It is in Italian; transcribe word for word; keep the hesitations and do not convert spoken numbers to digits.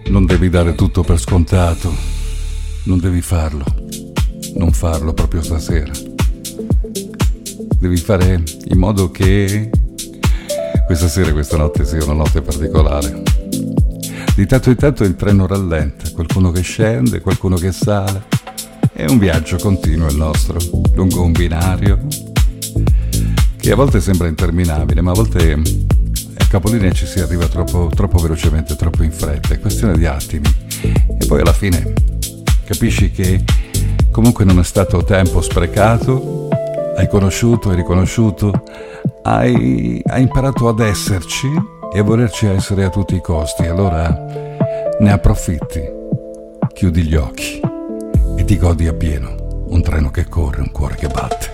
Non devi dare tutto per scontato, non devi farlo, non farlo proprio stasera. Devi fare in modo che questa sera, questa notte sia una notte particolare. Di tanto in tanto il treno rallenta, qualcuno che scende, qualcuno che sale. È un viaggio continuo il nostro, lungo un binario che a volte sembra interminabile, ma a volte a capolinea ci si arriva troppo, troppo velocemente, troppo in fretta. È questione di attimi. E poi alla fine capisci che comunque non è stato tempo sprecato, hai conosciuto, hai riconosciuto, hai, hai imparato ad esserci e a volerci essere a tutti i costi. Allora ne approfitti, chiudi gli occhi e ti godi appieno un treno che corre, un cuore che batte.